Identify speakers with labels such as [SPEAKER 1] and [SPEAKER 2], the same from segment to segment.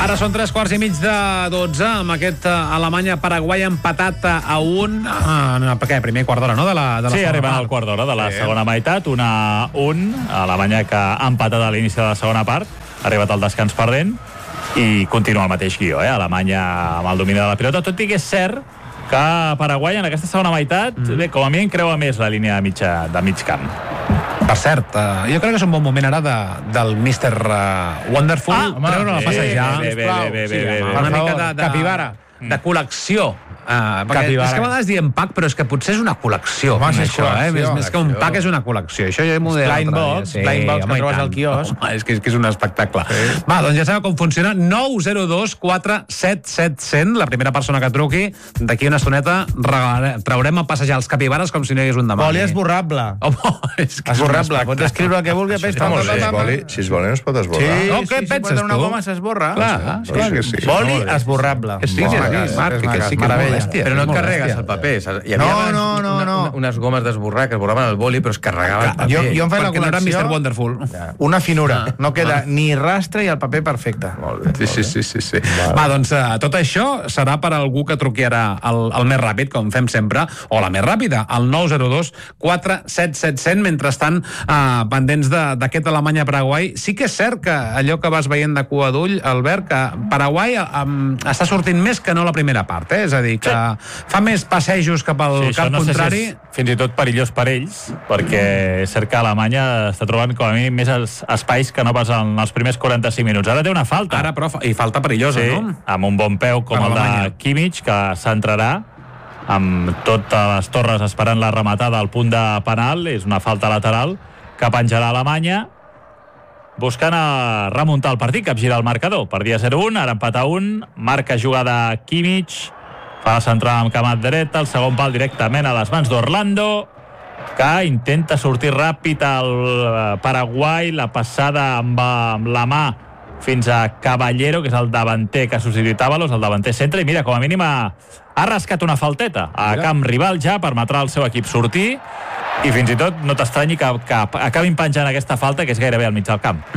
[SPEAKER 1] Ara són 3:15 amb aquest Alemanya-Paraguai empatat a 1. Què? Primer quart d'hora, no?
[SPEAKER 2] Sí, arriba al quart d'hora de la segona meitat, 1-1. Alemanya que ha empatat a l'inici de la segona part, ha arribat al descans perdent i continua el mateix guió, Alemanya amb el domini de la pilota, tot i que és cert que Paraguai en aquesta segona meitat, bé, com a mínim creua més la línia de mig camp.
[SPEAKER 1] Per cert, jo crec que és un bon moment ara del Mr. Wonderful treure-la a passejar.
[SPEAKER 2] Bé.
[SPEAKER 1] Una mica de capibara, de col·lecció. Perquè és que a vegades diem pack, però és que potser és una col·lecció. Això, més que un pack és una col·lecció. Això ja m'ho deia
[SPEAKER 3] Blind box que trobes al quiosc.
[SPEAKER 1] És que és un espectacle. Va, doncs ja sabeu com funciona. 902 477 700, la primera persona que truqui. D'aquí una estoneta traurem a passejar els capibares com si no hi hagués un demà.
[SPEAKER 3] Boli esborrable. Esborrable. Pots escriure el que vulgui.
[SPEAKER 4] Si es volen, es pot esborrar.
[SPEAKER 1] No, què penses tu?
[SPEAKER 3] Una goma s'esborra.
[SPEAKER 4] Clar que sí.
[SPEAKER 3] Boli esborrable.
[SPEAKER 1] Meravella.
[SPEAKER 3] Però no et carregues el paper. Hi havia unes gomes d'esborrar que esborraven el boli, però es carregava el paper.
[SPEAKER 1] Jo em faig la col·lecció... Mr. Wonderful.
[SPEAKER 3] Una finura. No queda ni rastre i el paper perfecte.
[SPEAKER 1] Sí. Va, doncs tot això serà per algú que truqui ara el més ràpid, com fem sempre, o la més ràpida, el 902 477 700. Mentrestant, pendents d'aquest Alemanya-Paraguai, sí que és cert que allò que vas veient de cua d'ull, Albert, que Paraguai està sortint més que no la primera part, És a dir, que fa més passejos cap al camp contrari.
[SPEAKER 2] Si fins i tot perillós per ells, perquè és cert que Alemanya està trobant com a mínim més els espais que no pas en els primers 45 minuts. Ara té una falta.
[SPEAKER 1] I falta perillosa, no?
[SPEAKER 2] Amb un bon peu com el de Kimmich, que s'entrarà amb totes les torres esperant la rematada al punt de penal. És una falta lateral que penjarà Alemanya, buscant a remuntar el partit, capgirar el marcador. Perdia 0-1, ara empat a 1, marca jugada Kimmich, fa la centrada amb camat dreta, el segon pal directament a les mans d'Orlando, que intenta sortir ràpid al Paraguai, la passada amb la mà fins a Caballero, que és el davanter que ha substituït Ábalos, el davanter centre, i mira, com a mínim ha rascat una falteta a camp rival ja, permetrà al seu equip sortir, i fins i tot no t'estranyi que acabin penjant aquesta falta, que és gairebé al mig del camp.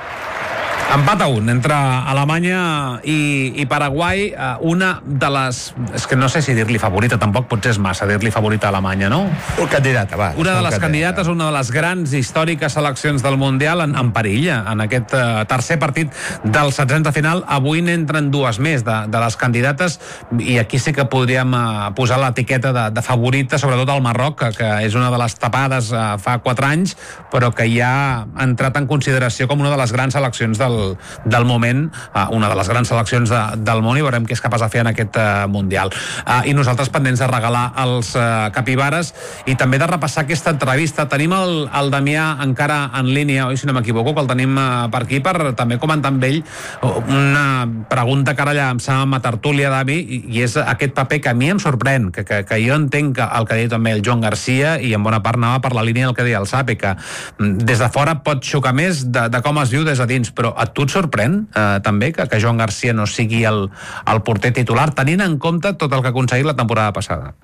[SPEAKER 1] Empat a 1 entre Alemanya i Paraguai, una de les... És que no sé si dir-li favorita, tampoc potser és massa dir-li favorita a Alemanya, no?
[SPEAKER 4] Un candidata, va.
[SPEAKER 1] Una de les candidates, una de les grans històriques seleccions del Mundial en perill, en aquest tercer partit del 16 de final. Avui n'entren dues més de les candidates, i aquí sí que podríem posar l'etiqueta de favorita, sobretot al Marroc, que és una de les tapades fa 4 anys, però que ja ha entrat en consideració com una de les grans seleccions del moment, una de les grans seleccions del món, i veurem què és capaç de fer en aquest Mundial. I nosaltres pendents de regalar els capibares i també de repassar aquesta entrevista. Tenim el Damià encara en línia, oi, si no m'equivoco, que el tenim per aquí, per també comentar amb ell una pregunta que ara llançàvem a tertúlia, Davi, i és aquest paper que a mi em sorprèn, que jo entenc el que deia també el Joan Garcia, i en bona part anava per la línia del que deia el Sapi, que des de fora pot xocar més de com es viu des de dins, però a tu et sorprèn també que Joan Garcia no sigui el porter titular, tenint en compte tot el que ha aconseguit la temporada passada?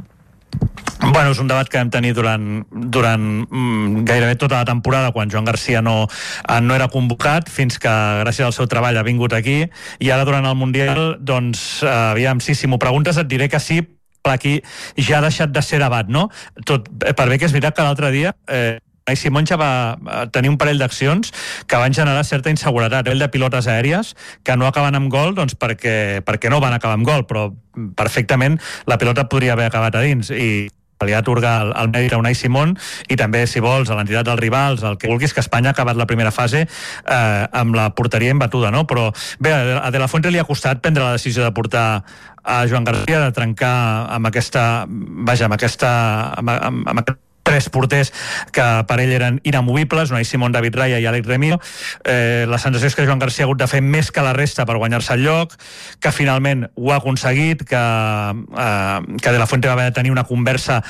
[SPEAKER 5] Bueno, és un debat que vam tenir durant gairebé tota la temporada, quan Joan Garcia no era convocat, fins que gràcies al seu treball ha vingut aquí, i ara durant el Mundial, doncs, aviam, si m'ho preguntes et diré que sí, per aquí ja ha deixat de ser debat, no? Per bé que és veritat que l'altre dia Unai Simón ja va tenir un parell d'accions que van generar certa inseguretat. El de pilotes aèries que no acaben amb gol, doncs perquè no van acabar amb gol, però perfectament la pilota podria haver acabat a dins, i li ha atorgat el mèrit a Unai Simón, i també, si vols, a l'entitat dels rivals, el que vulguis, que Espanya ha acabat la primera fase amb la porteria imbatuda, no? Però bé, a De La Fuente li ha costat prendre la decisió de portar a Joan Garcia, de trencar amb aquest 3 porters que per ell eren inamovibles, Unai Simón, David Raya i Àlex Remiro. La sensació és que Joan Garcia ha hagut de fer més que la resta per guanyar-se el lloc, que finalment ho ha aconseguit, que De La Fuente va haver de tenir una conversa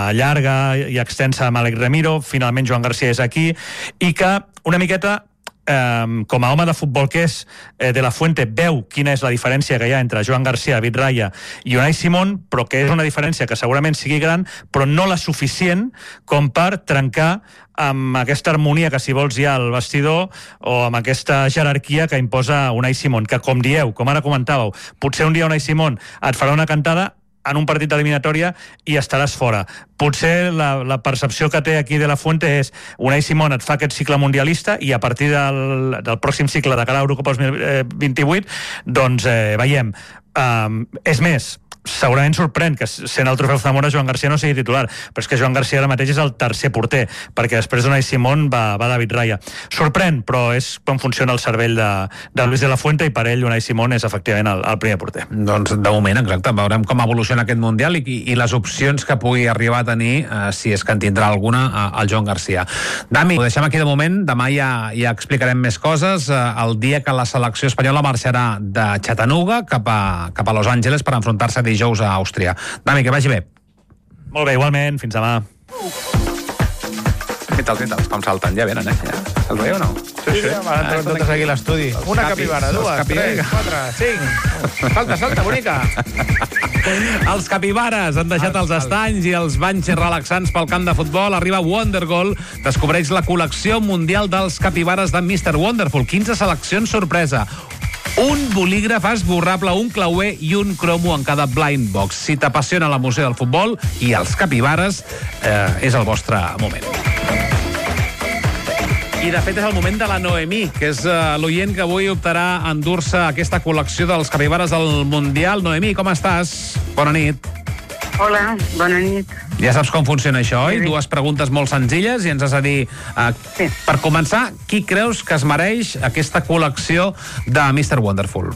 [SPEAKER 5] llarga i extensa amb Àlex Remiro, finalment Joan Garcia és aquí, i que una miqueta com a home de futbol que és, De La Fuente veu quina és la diferència que hi ha entre Joan Garcia, David Raya i Unai Simón, però que és una diferència que segurament sigui gran, però no la suficient com per trencar amb aquesta harmonia que, si vols, hi ha al vestidor o amb aquesta jerarquia que imposa Unai Simón, que, com dieu, com ara comentàveu, potser un dia Unai Simón et farà una cantada en un partit d'eliminatòria i estaràs fora. Potser la percepció que té aquí De La Fuente és Unai Simón et fa aquest cicle mundialista i a partir del pròxim cicle de cara a Eurocopa 2028 doncs veiem. És més, segurament sorprèn que sent el trofeu Zamora Joan Garcia no sigui titular, però és que Joan Garcia ara mateix és el tercer porter, perquè després d'Unai Simón va David Raya. Sorprèn, però és com funciona el cervell de Luis De La Fuente, i per ell Unai Simón és efectivament el primer porter.
[SPEAKER 1] Doncs de moment, exacte, veurem com evoluciona aquest Mundial i les opcions que pugui arribar a tenir, si és que en tindrà alguna, el Joan Garcia. Dami, ho deixem aquí de moment, demà ja explicarem més coses, el dia que la selecció espanyola marxarà de Chattanooga cap a Los Angeles per enfrontar-se dijous a Àustria. Dami, que vagi bé.
[SPEAKER 5] Molt bé, igualment, fins demà.
[SPEAKER 1] Mitals, com salten, ja venen, ja. Els veieu o no?
[SPEAKER 6] Sí, van entrar totes aquí a l'estudi. Una capibara, 2, 3, 4, 5. Salta, bonica.
[SPEAKER 1] Els capibares han deixat els estanys i els banys relaxants pel camp de futbol. Arriba Wondergold, descobreix la col·lecció mundial dels capibares de Mr. Wonderful. 15 seleccions sorpresa. Un bolígraf esborrable, un clauer i un cromo en cada blind box. Si t'apassiona l'emoció del futbol i els capibares, és el vostre moment. I, de fet, és el moment de la Noemí, que és l'oient que avui optarà a endur-se aquesta col·lecció dels capibares del Mundial. Noemí, com estàs? Bona nit.
[SPEAKER 7] Hola, bona nit.
[SPEAKER 1] Ja saps com funciona això, oi? Dues preguntes molt senzilles i ens has de dir, per començar, qui creus que es mereix aquesta col·lecció de Mr. Wonderful?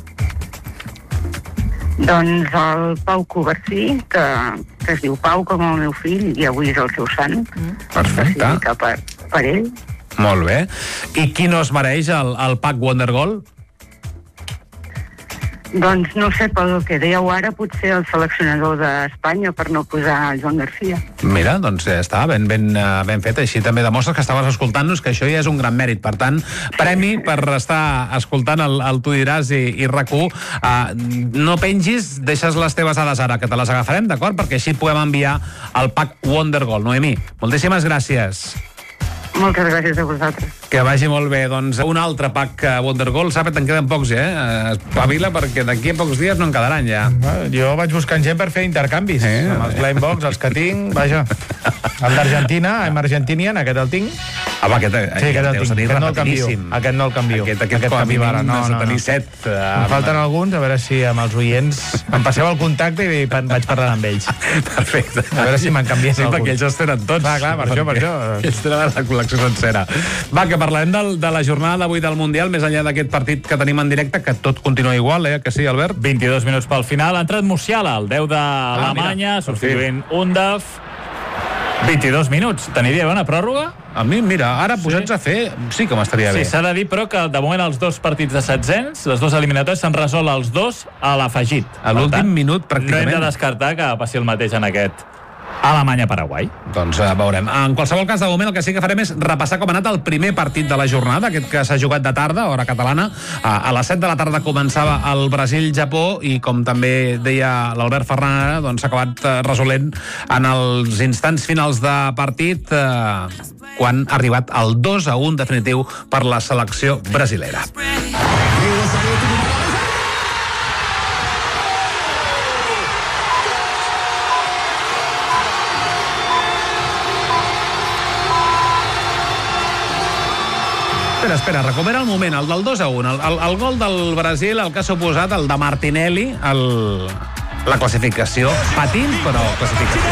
[SPEAKER 7] Doncs el Pau Covarsí, que es diu Pau com el meu fill, i avui és el seu sant.
[SPEAKER 1] Perfecte.
[SPEAKER 7] Per ell.
[SPEAKER 1] Molt bé. I qui no es mereix el Pack Wondergold?
[SPEAKER 7] Doncs no sé, pel que dèieu ara, potser el seleccionador d'Espanya, per no posar el Joan Garcia.
[SPEAKER 1] Mira, doncs ja està, ben fet. Així també demostres que estaves escoltant-nos, que això ja és un gran mèrit. Per tant, premi per estar escoltant el Tu diràs i RAC1. No pengis, deixes les teves dades ara, que te les agafarem, d'acord? Perquè així podem enviar el Pack Wondergold. Noemí, moltíssimes gràcies.
[SPEAKER 7] Moltes gràcies a vosaltres.
[SPEAKER 1] Que vagi molt bé. Doncs un altre Pack Wondergold. Sàpet, en queden pocs, Espavila, perquè d'aquí a pocs dies no en quedaran, ja.
[SPEAKER 6] Jo vaig buscant gent per fer intercanvis. Amb els blind box, els que tinc, vaja. El d'Argentina, I'm Argentinian, aquest el tinc.
[SPEAKER 1] Aquest
[SPEAKER 6] el tinc. Aquest no el canvio.
[SPEAKER 1] Aquest capibara, no. Tenir 7.
[SPEAKER 6] Em falten alguns, a veure si amb els oients em passeu el contacte i vaig parlant amb ells.
[SPEAKER 1] Perfecte.
[SPEAKER 6] A veure si me'n canvies algun.
[SPEAKER 1] Perquè ells els tenen tots.
[SPEAKER 6] Clar, per això.
[SPEAKER 1] Ells tenen la col·lecció sencera. Va, que parlarem de la jornada d'avui del Mundial, més enllà d'aquest partit que tenim en directe, que tot continua igual, que sí, Albert?
[SPEAKER 2] 22 minuts pel final. Ha entrat Musiala, el 10 d'Alemanya, substituint Undaf. 22 minuts. T'aniria bé una pròrroga?
[SPEAKER 1] A mi, mira, ara posats a fer, sí que m'estaria bé.
[SPEAKER 2] Sí, s'ha de dir, però, que de moment els dos partits de setzents, les dues eliminatòries, s'han resolt els dos a l'afegit.
[SPEAKER 1] A l'últim minut, pràcticament.
[SPEAKER 2] No hem de descartar que passi el mateix en aquest Alemanya-Paraguai.
[SPEAKER 1] Doncs veurem. En qualsevol cas, de moment, el que sí que farem és repassar com ha anat el primer partit de la jornada, aquest que s'ha jugat de tarda, hora catalana. A les 7 de la tarda començava el Brasil-Japó i, com també deia l'Albert Ferran, doncs s'ha acabat resolent en els instants finals de partit, quan ha arribat el 2-1 definitiu per la selecció brasilera. Espera, recupera el moment, el del 2-1, el gol del Brasil, el que ha suposat el de Martinelli, la classificació, patint, però classificació.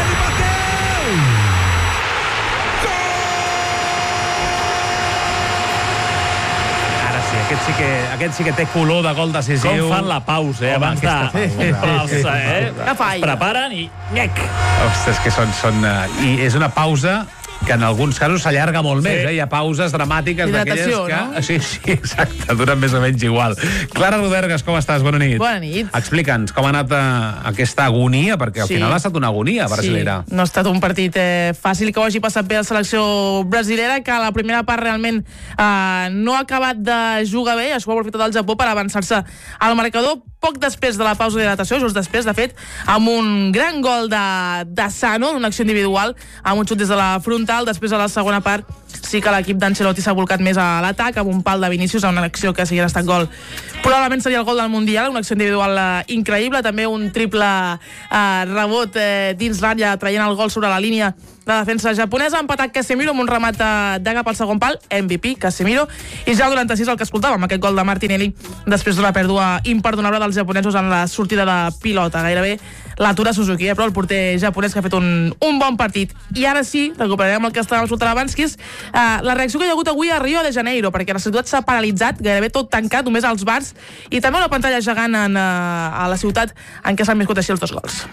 [SPEAKER 1] Ara sí, aquest sí que té color de gol decisiu.
[SPEAKER 2] Com fan la pausa, abans de... Es preparen i... Nyec!
[SPEAKER 1] Ostres, que són... I és una pausa que en alguns casos s'allarga molt més, hi ha pauses dramàtiques d'aquelles que...
[SPEAKER 8] No?
[SPEAKER 1] Sí, exacte, duren més o menys igual. Clara Rodergas, com estàs? Bona nit.
[SPEAKER 8] Bona nit.
[SPEAKER 1] Explica'ns com ha anat aquesta agonia, perquè al final ha estat una agonia brasilera.
[SPEAKER 8] Sí, no ha estat un partit fàcil que ho hagi passat bé la selecció brasilera, que a la primera part realment no ha acabat de jugar bé, això ho ha aprofitat el Japó per avançar-se al marcador poc després de la pausa d'hidratació, just després, de fet, amb un gran gol de Sano, en una acció individual, amb un xut des de la frontal. Després, a la segona part, sí que l'equip d'Ancelotti s'ha volcat més a l'atac, amb un pal de Vinícius, en una acció que si hagués estat gol, probablement seria el gol del Mundial, una acció individual increïble, també un triple rebot dins l'àrea, traient el gol sobre la línia. La defensa japonesa ha empatat Casemiro amb un remat de cap al segon pal, MVP, Casemiro, i ja al 96 el que escoltàvem, aquest gol de Martinelli, després d'una pèrdua imperdonable dels japonesos en la sortida de pilota. Gairebé l'atura Suzuki, però el porter japonès que ha fet un bon partit. I ara sí, recuperarem el que estàvem escoltant abans, que és la reacció que hi ha hagut avui a Rio de Janeiro, perquè la ciutat s'ha paralitzat, gairebé tot tancat, només als bars, i també una pantalla gegant a la ciutat en què s'han viscut així els dos gols.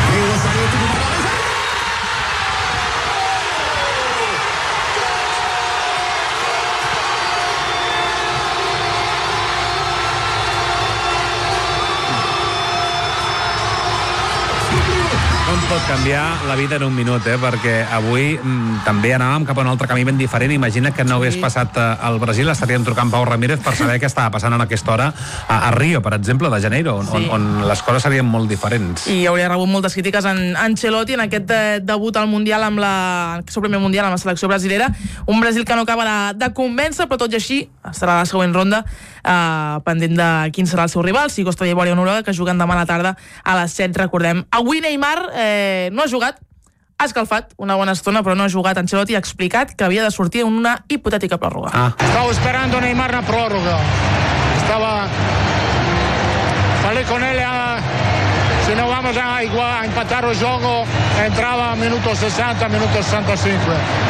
[SPEAKER 1] Pot canviar la vida en un minut, perquè avui també anàvem cap a un altre camí ben diferent. Imagina que no hagués passat al Brasil, estaríem trucant Pau Ramírez per saber què estava passant en aquesta hora a Rio, per exemple, de Janeiro, on les coses serien molt diferents.
[SPEAKER 8] I hauria rebut moltes crítiques en Ancelotti en aquest debut al Mundial amb el seu primer Mundial amb la selecció brasilera. Un Brasil que no acaba de convèncer, però tot i així estarà a la següent ronda, pendent de quin serà el seu rival, si Costa d'Ivori o Noruega, que juguen demà a la tarda a les 7, recordem. Avui Neymar no ha jugat, ha escalfat una bona estona, però no ha jugat. Ancelotti ha explicat que havia de sortir en una hipotètica pròrroga.
[SPEAKER 9] Estaba esperando Neymar una prórroga. Falei con él, si no vamos a empatar el juego, entraba a minuto 60, minuto 65.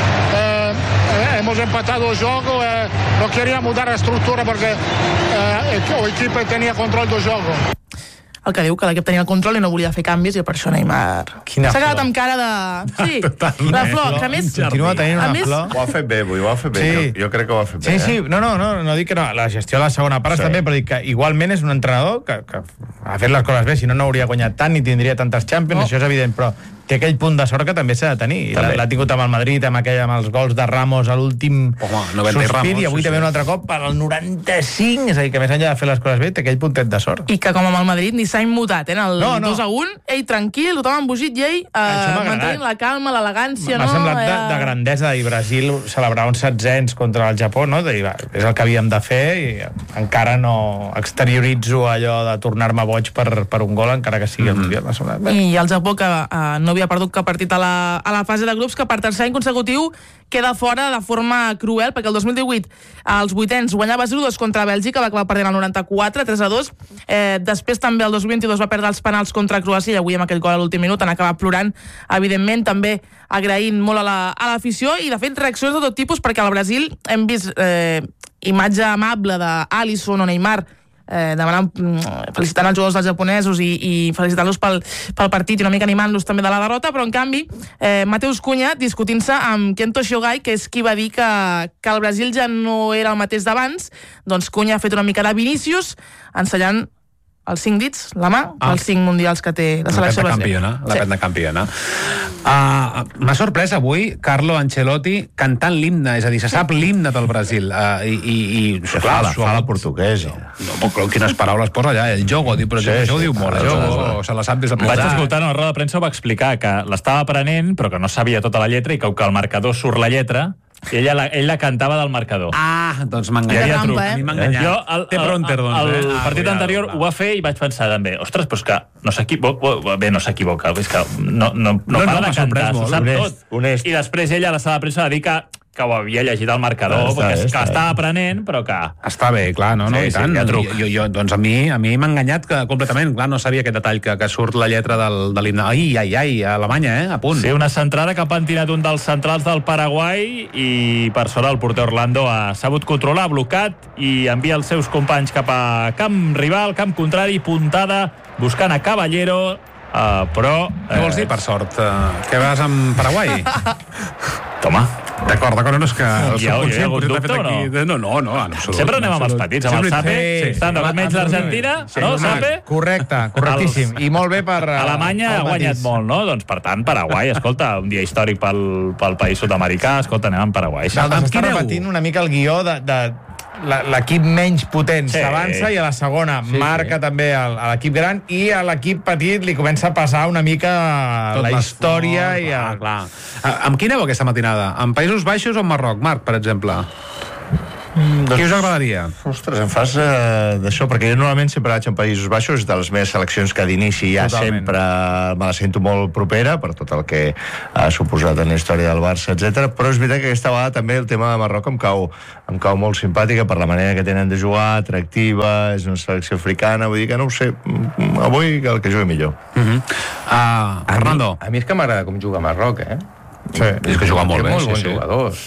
[SPEAKER 9] Hemos empatado el juego, no quería mudar la estructura porque el equipo tenía control del juego.
[SPEAKER 8] El que diu que l'equip tenia el control i no volia fer canvis, i per això Neymar s'ha quedat amb cara de... Sí, la flor, que a més...
[SPEAKER 6] Continua tenint una flor.
[SPEAKER 4] Ho ha fet bé, ho ha fet bé. Sí. Jo crec que ho ha fet bé.
[SPEAKER 6] Sí, no dic que no. La gestió de la segona part està bé, però dic que igualment és un entrenador que ha fet les coses bé, si no hauria guanyat tant ni tindria tantes Champions, això és evident, però té aquell punt de sort que també s'ha de tenir. L'ha tingut amb el Madrid, amb els gols de Ramos a l'últim sospir, i avui també un altre cop al 95, és a dir, que més enllà de fer les coses bé, té aquell puntet de sort.
[SPEAKER 8] I que com amb el Madrid ni s'ha immutat, en el 2-1, ell tranquil, tothom embogit, i ell mantenint la calma, l'elegància.
[SPEAKER 6] M'ha semblat de grandesa, i Brasil celebrar uns setzents contra el Japó, no? És el que havíem de fer, i encara no exterioritzo allò de tornar-me boig per un gol, encara que sigui el Mundial.
[SPEAKER 8] I el Japó, que no havia perdut cap partit a la fase de grups, que per tercer any consecutiu queda fora de forma cruel, perquè el 2018 als vuitens guanyava 0-2 contra Bèlgica, va acabar perdent el 94, 3-2. Després també el 2022 va perdre els penals contra Croàcia, i avui amb aquest gol a l'últim minut han acabat plorant, evidentment, també agraint molt a l'afició, i de fet reaccions de tot tipus, perquè al Brasil hem vist imatge amable d'Alisson o Neymar felicitant els jugadors dels japonesos i felicitant-los pel partit i una mica animant-los també de la derrota, però en canvi Mateus Cunha discutint-se amb Kento Shogai, que és qui va dir que el Brasil ja no era el mateix d'abans. Doncs Cunha ha fet una mica de Vinícius, ensenyant els 5 dits, la mà, els 5 mundials que té la selecció brasileña.
[SPEAKER 1] La pet de campiona. M'ha sorprès avui Carlo Ancelotti cantant l'himne, és a dir, se sap l'himne del Brasil.
[SPEAKER 4] Fala portuguès.
[SPEAKER 1] No, quines paraules posa allà, el jogo, però això ho diu molt, el jogo, se la sap des de
[SPEAKER 2] Vaig escoltar una roda de premsa, va explicar que l'estava aprenent, però que no sabia tota la lletra, i que al marcador surt la lletra, i ell la cantava del marcador.
[SPEAKER 1] Doncs m'ha enganyat. A mi m'ha enganyat.
[SPEAKER 2] El partit anterior ho va fer i vaig pensar també, ostres, però és que no s'equivoca, és que no para de cantar, s'ho sap tot. I després ella a la sala de premsa va dir que ho havia llegit al marcador, que estava aprenent, però que...
[SPEAKER 1] Està bé, clar, no? I tant. Doncs a mi m'ha enganyat completament. Clar, no sabia aquest detall que surt la lletra de l'himne. Ai, a Alemanya, a punt.
[SPEAKER 2] Sí, una centrada que ha pentinat un dels centrals del Paraguai, i per sort el porter Orlando ha sabut controlar, blocat, i envia els seus companys cap a camp rival, camp contrari, puntada, buscant a Caballero, però...
[SPEAKER 1] Què vols dir, per sort? Que vas amb Paraguai?
[SPEAKER 2] Home,
[SPEAKER 1] D'acord, no és que...
[SPEAKER 2] Hi ha hagut dubte o no?
[SPEAKER 1] No, en absolut.
[SPEAKER 2] Sempre anem amb els petits, amb el Sape. Estan menys l'Argentina, no, Sape?
[SPEAKER 6] Correcte, correctíssim. I molt bé per...
[SPEAKER 2] Alemanya ha guanyat molt, no? Doncs, per tant, Paraguai, escolta, un dia històric pel país sud-americà, escolta, anem amb Paraguai.
[SPEAKER 6] Està repetint una mica el guió de l'equip menys potent s'avança i a la segona marca també l'equip gran i a l'equip petit li comença a passar una mica la història i...
[SPEAKER 1] Clar. Amb qui aneu aquesta matinada? Amb Països Baixos o amb Marroc? Marc, per exemple. Què us agradaria?
[SPEAKER 4] Ostres, em fas d'això, perquè jo normalment sempre vaig en Països Baixos, de les meves seleccions que d'inici ja sempre me la sento molt propera, per tot el que ha suposat en la història del Barça, etc. Però és veritat que aquesta vegada també el tema de Marroc em cau molt simpàtica per la manera que tenen de jugar, atractiva, és una selecció africana, vull dir que no ho sé, avui el que jugui millor.
[SPEAKER 1] Fernando.
[SPEAKER 3] A mi és que m'agrada com juga Marroc,
[SPEAKER 1] Sí, és que juga molt bé.
[SPEAKER 3] Té molt bons jugadors.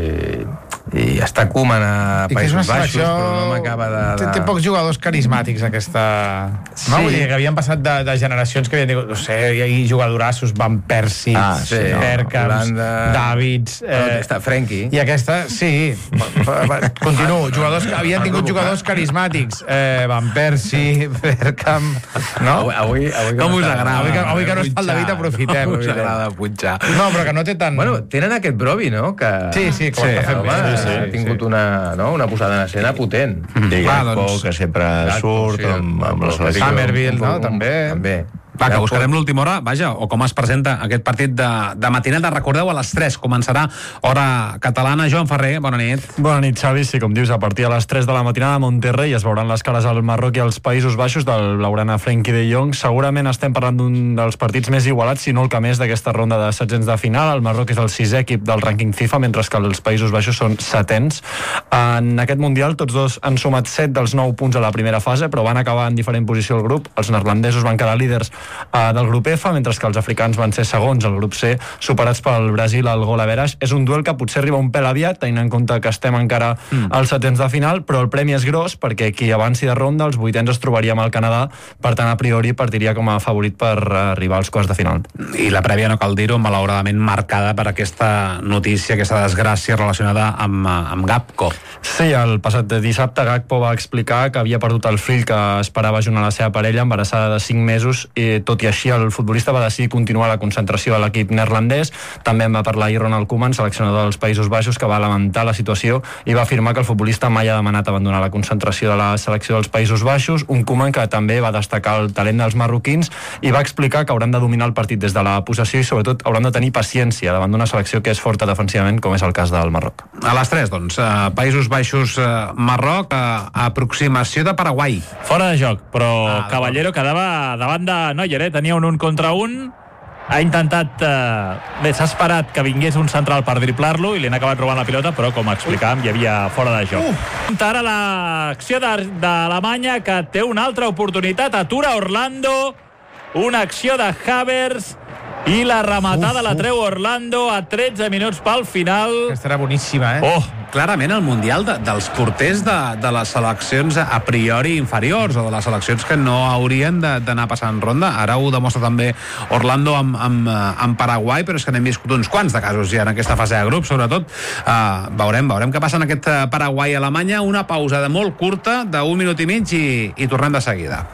[SPEAKER 3] I està Koeman a Països Baixos, però no m'acaba de...
[SPEAKER 6] Té pocs jugadors carismàtics, aquesta... No? Vull dir que havien passat de generacions que havien dit, no sé, hi ha jugadorassos, Van Persie, Bergkamp, Davids...
[SPEAKER 3] Està Frenkie.
[SPEAKER 6] I aquesta, sí. Continuo. Havien tingut jugadors carismàtics. Van Persie, Bergkamp... No?
[SPEAKER 3] Avui
[SPEAKER 1] com us agrada?
[SPEAKER 6] Avui que no està el David, aprofitem.
[SPEAKER 1] Com us agrada punxar?
[SPEAKER 6] No, però que no té tant...
[SPEAKER 3] Bueno, tenen aquest Brovi, no?
[SPEAKER 6] Sí, que ho està fent bé.
[SPEAKER 3] Ha tingut una posada en escena potent.
[SPEAKER 4] I Gakpo, que sempre surt amb la selecció.
[SPEAKER 6] Somerville, no? També.
[SPEAKER 1] Va, que buscarem l'última hora, vaja, o com es presenta aquest partit de matinada. Recordeu, a les 3 començarà hora catalana. Joan Ferrer, bona nit.
[SPEAKER 5] Bona nit, Xavi. Sí, com dius, a partir de les 3 de la matinada a Monterrey es veuran les cares al Marroc i als Països Baixos del blaugrana Frenkie de Jong. Segurament estem parlant d'un dels partits més igualats, si no el que més, d'aquesta ronda de setzents de final. El Marroc és el 6è equip del rànquing FIFA, mentre que els Països Baixos són 7ens. En aquest Mundial, tots dos han sumat 7 dels 9 punts a la primera fase, però van acabar en diferent posició al grup. Els neerlandesos van quedar líders del grup F, mentre que els africans van ser segons al grup C, superats pel Brasil al gol a veres. És un duel que potser arriba un pèl aviat, tenint en compte que estem encara als setzents de final, però el premi és gros, perquè qui avanci de ronda, els vuitens es trobaria amb el Canadà, per tant, a priori, partiria com a favorit per arribar als quarts de final.
[SPEAKER 1] I la prèvia, no cal dir-ho, malauradament marcada per aquesta notícia, aquesta desgràcia relacionada amb Gakpo.
[SPEAKER 5] Sí, el passat dissabte Gakpo va explicar que havia perdut el fill que esperava junt a la seva parella, embarassada de 5 mesos, i tot i així el futbolista va decidir continuar la concentració a l'equip neerlandès. També en va parlar Ronald Koeman, seleccionador dels Països Baixos, que va lamentar la situació i va afirmar que el futbolista mai ha demanat abandonar la concentració de la selecció dels Països Baixos. Un Koeman que també va destacar el talent dels marroquins i va explicar que hauran de dominar el partit des de la possessió i sobretot hauran de tenir paciència davant d'una selecció que és forta defensivament, com és el cas del Marroc.
[SPEAKER 1] A les 3, doncs, Països Baixos, Marroc, aproximació de Paraguai.
[SPEAKER 2] Fora de joc, però Caballero quedava davant de Neuer, tenia un contra un, ha intentat s'ha esperat que vingués un central per driblar-lo i li han acabat robant la pilota, però com explicàvem hi havia fora de joc. Ara l'acció d'Alemanya, que té una altra oportunitat, atura Orlando, una acció de Havertz i la rematada la treu Orlando a 13 minuts pel final.
[SPEAKER 6] Aquesta era boníssima,
[SPEAKER 1] Clarament el Mundial dels porters de les seleccions a priori inferiors o de les seleccions que no haurien d'anar passant ronda. Ara ho demostra també Orlando amb Paraguai, però és que n'hem viscut uns quants de casos ja en aquesta fase de grup, sobretot. Veurem què passa en aquest Paraguai-Alemanya. Una pausa de molt curta, d'1 minut i mig, i tornem de seguida.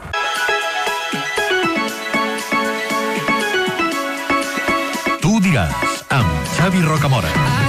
[SPEAKER 10] Tu diràs, amb Xavi Rocamora.